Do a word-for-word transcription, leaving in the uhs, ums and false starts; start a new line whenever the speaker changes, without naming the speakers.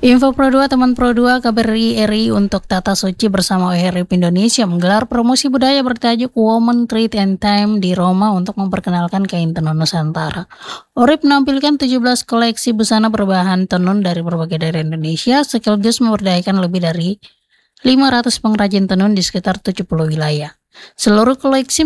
Info Pro dua, teman Pro dua, K B R I R I untuk Tata Suci bersama O H R I P Indonesia menggelar promosi budaya bertajuk Women Trade and Time di Roma untuk memperkenalkan kain tenun Nusantara. O R I P menampilkan tujuh belas koleksi busana berbahan tenun dari berbagai daerah Indonesia, sekaligus memberdayakan lebih dari lima ratus pengrajin tenun di sekitar tujuh puluh wilayah. Seluruh koleksi